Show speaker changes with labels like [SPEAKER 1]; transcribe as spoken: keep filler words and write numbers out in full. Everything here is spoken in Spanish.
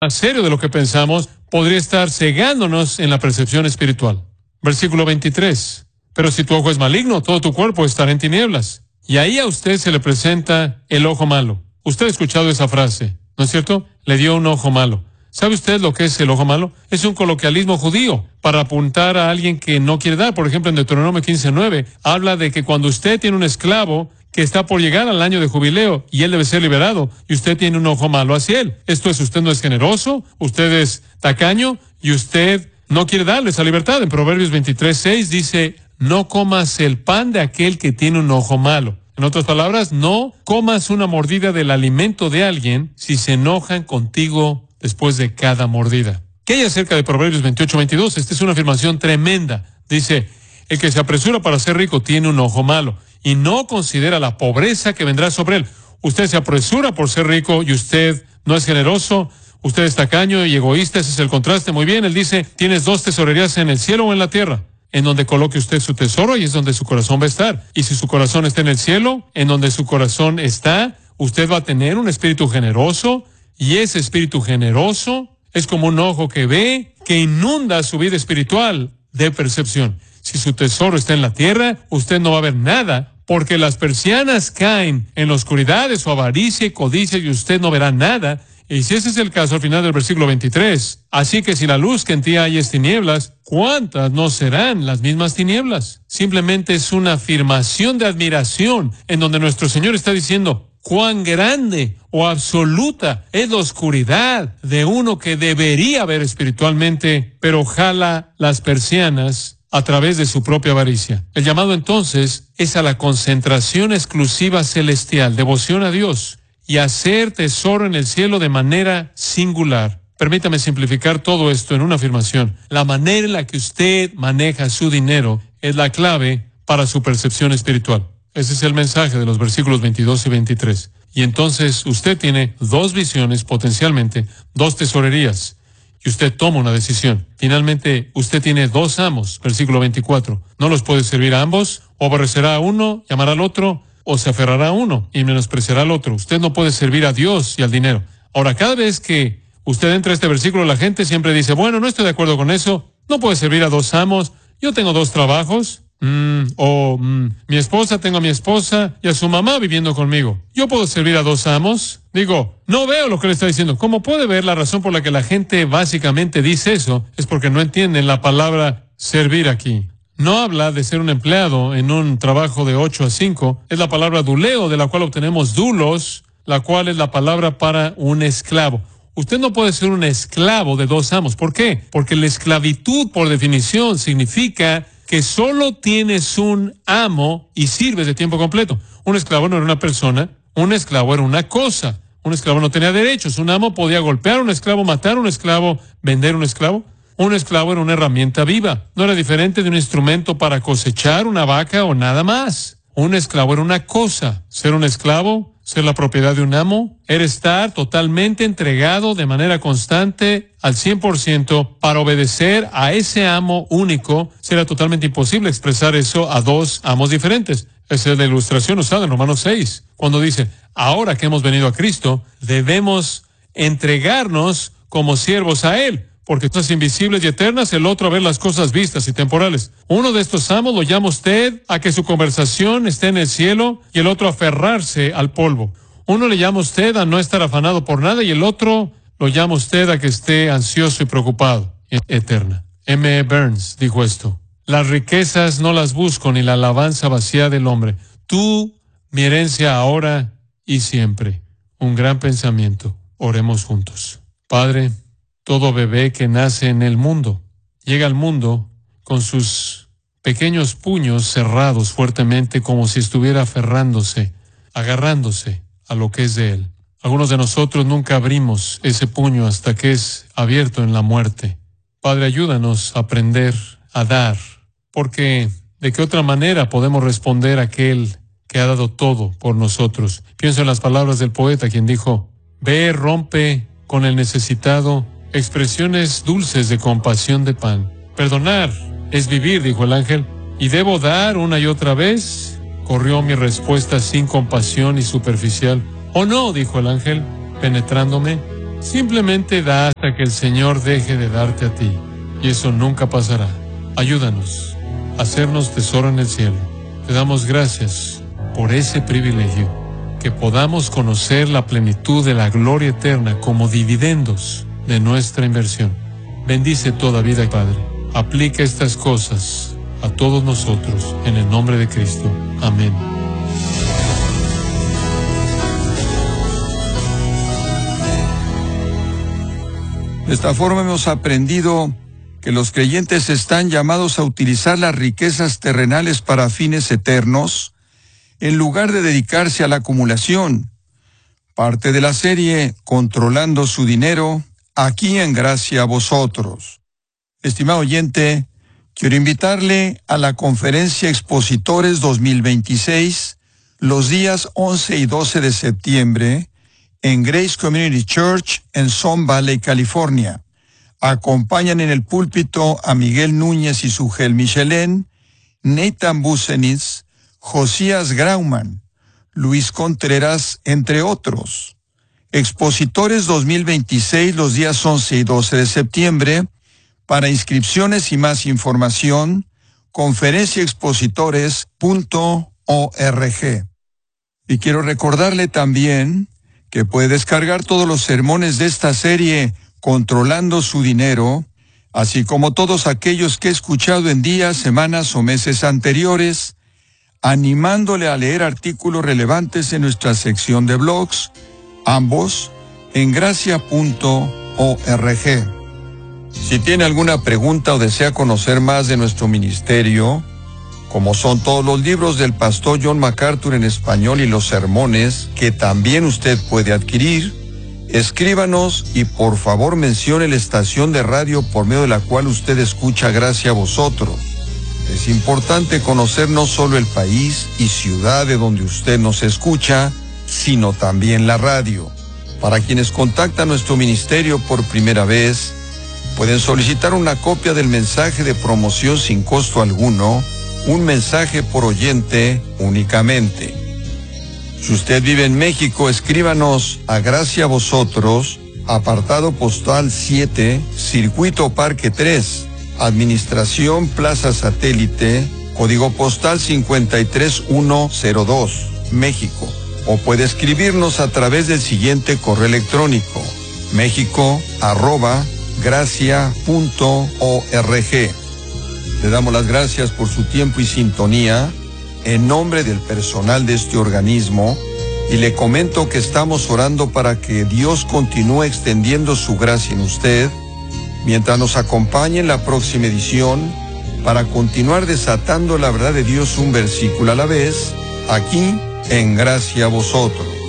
[SPEAKER 1] más serio de lo que pensamos, podría estar cegándonos en la percepción espiritual. Versículo veintitrés. Pero si tu ojo es maligno, todo tu cuerpo estará en tinieblas. Y ahí a usted se le presenta el ojo malo. Usted ha escuchado esa frase, ¿no es cierto? Le dio un ojo malo. ¿Sabe usted lo que es el ojo malo? Es un coloquialismo judío para apuntar a alguien que no quiere dar. Por ejemplo, en Deuteronomio quince nueve, habla de que cuando usted tiene un esclavo que está por llegar al año de jubileo y él debe ser liberado, y usted tiene un ojo malo hacia él. Esto es, usted no es generoso, usted es tacaño, y usted no quiere darle esa libertad. En Proverbios veintitrés seis dice, no comas el pan de aquel que tiene un ojo malo. En otras palabras, no comas una mordida del alimento de alguien si se enojan contigo después de cada mordida. ¿Qué hay acerca de Proverbios veintiocho veintidós? Esta es una afirmación tremenda. Dice, el que se apresura para ser rico tiene un ojo malo y no considera la pobreza que vendrá sobre él. Usted se apresura por ser rico y usted no es generoso, usted es tacaño y egoísta. Ese es el contraste. Muy bien, él dice, tienes dos tesorerías en el cielo o en la tierra. En donde coloque usted su tesoro, y es donde su corazón va a estar. Y si su corazón está en el cielo, en donde su corazón está, usted va a tener un espíritu generoso, y ese espíritu generoso es como un ojo que ve, que inunda su vida espiritual de percepción. Si su tesoro está en la tierra, usted no va a ver nada, porque las persianas caen en la oscuridad de su avaricia y codicia, y usted no verá nada. Y si ese es el caso, al final del versículo veintitrés, así que si la luz que en ti hay es tinieblas, ¿cuántas no serán las mismas tinieblas? Simplemente es una afirmación de admiración en donde nuestro Señor está diciendo, cuán grande o absoluta es la oscuridad de uno que debería ver espiritualmente, pero jala las persianas a través de su propia avaricia. El llamado entonces es a la concentración exclusiva celestial, devoción a Dios, y hacer tesoro en el cielo de manera singular. Permítame simplificar todo esto en una afirmación. La manera en la que usted maneja su dinero es la clave para su percepción espiritual. Ese es el mensaje de los versículos veintidós y veintitrés. Y entonces usted tiene dos visiones, potencialmente, dos tesorerías, y usted toma una decisión. Finalmente, usted tiene dos amos, versículo veinticuatro. No los puede servir a ambos, o aborrecerá a uno, llamará al otro, o se aferrará a uno y menospreciará al otro. Usted no puede servir a Dios y al dinero. Ahora, cada vez que usted entra a este versículo, la gente siempre dice, bueno, no estoy de acuerdo con eso, no puede servir a dos amos, yo tengo dos trabajos, mm, o mm, mi esposa, tengo a mi esposa y a su mamá viviendo conmigo. ¿Yo puedo servir a dos amos? Digo, no veo lo que le está diciendo. ¿Cómo puede ver? La razón por la que la gente básicamente dice eso es porque no entienden la palabra servir aquí. No habla de ser un empleado en un trabajo de ocho a cinco. Es la palabra duleo, de la cual obtenemos dulos, la cual es la palabra para un esclavo. Usted no puede ser un esclavo de dos amos. ¿Por qué? Porque la esclavitud, por definición, significa que solo tienes un amo y sirves de tiempo completo. Un esclavo no era una persona, un esclavo era una cosa. Un esclavo no tenía derechos. Un amo podía golpear a un esclavo, matar a un esclavo, vender a un esclavo. Un esclavo era una herramienta viva. No era diferente de un instrumento para cosechar una vaca o nada más. Un esclavo era una cosa. Ser un esclavo, ser la propiedad de un amo, era estar totalmente entregado de manera constante al cien por ciento para obedecer a ese amo único. Será totalmente imposible expresar eso a dos amos diferentes. Esa es la ilustración usada en Romanos seis, cuando dice, ahora que hemos venido a Cristo, debemos entregarnos como siervos a Él. Porque cosas invisibles y eternas, el otro a ver las cosas vistas y temporales. Uno de estos amos lo llama usted a que su conversación esté en el cielo y el otro a aferrarse al polvo. Uno le llama usted a no estar afanado por nada y el otro lo llama usted a que esté ansioso y preocupado. Eterna. M E Burns dijo esto. Las riquezas no las busco ni la alabanza vacía del hombre. Tú, mi herencia ahora y siempre. Un gran pensamiento. Oremos juntos. Padre, todo bebé que nace en el mundo llega al mundo con sus pequeños puños cerrados fuertemente como si estuviera aferrándose, agarrándose a lo que es de él. Algunos de nosotros nunca abrimos ese puño hasta que es abierto en la muerte. Padre, ayúdanos a aprender a dar, porque ¿de qué otra manera podemos responder a aquel que ha dado todo por nosotros? Pienso en las palabras del poeta, quien dijo, ve, rompe con el necesitado, expresiones dulces de compasión de pan. Perdonar es vivir, dijo el ángel, y debo dar una y otra vez. Corrió mi respuesta sin compasión y superficial. Oh no, dijo el ángel, penetrándome. Simplemente da hasta que el Señor deje de darte a ti, y eso nunca pasará. Ayúdanos a hacernos tesoro en el cielo. Te damos gracias por ese privilegio, que podamos conocer la plenitud de la gloria eterna como dividendos de nuestra inversión. Bendice toda vida, Padre. Aplica estas cosas a todos nosotros, en el nombre de Cristo. Amén.
[SPEAKER 2] De esta forma hemos aprendido que los creyentes están llamados a utilizar las riquezas terrenales para fines eternos, en lugar de dedicarse a la acumulación. Parte de la serie Controlando su dinero, aquí en Gracia a Vosotros. Estimado oyente, quiero invitarle a la Conferencia Expositores dos mil veintiséis, los días once y doce de septiembre, en Grace Community Church en Sun Valley, California. Acompañan en el púlpito a Miguel Núñez y Sugel Michelén, Nathan Busenitz, Josías Grauman, Luis Contreras, entre otros. Expositores dos mil veintiséis, los días once y doce de septiembre. Para inscripciones y más información, conferencia expositores punto org. Y quiero recordarle también que puede descargar todos los sermones de esta serie Controlando su dinero, así como todos aquellos que he escuchado en días, semanas o meses anteriores, animándole a leer artículos relevantes en nuestra sección de blogs, ambos en gracia punto org. Si tiene alguna pregunta o desea conocer más de nuestro ministerio, como son todos los libros del pastor John MacArthur en español y los sermones que también usted puede adquirir, escríbanos y por favor mencione la estación de radio por medio de la cual usted escucha Gracia a Vosotros. Es importante conocer no solo el país y ciudad de donde usted nos escucha, sino también la radio. Para quienes contactan nuestro ministerio por primera vez, pueden solicitar una copia del mensaje de promoción sin costo alguno, un mensaje por oyente únicamente. Si usted vive en México, escríbanos a Gracia a Vosotros, apartado postal siete, Circuito Parque tres, Administración Plaza Satélite, código postal cincuenta y tres mil ciento dos, México. O puede escribirnos a través del siguiente correo electrónico, mexico arroba gracia punto org. Le damos las gracias por su tiempo y sintonía en nombre del personal de este organismo y le comento que estamos orando para que Dios continúe extendiendo su gracia en usted mientras nos acompañe en la próxima edición para continuar desatando la verdad de Dios un versículo a la vez, aquí en Gracia a Vosotros.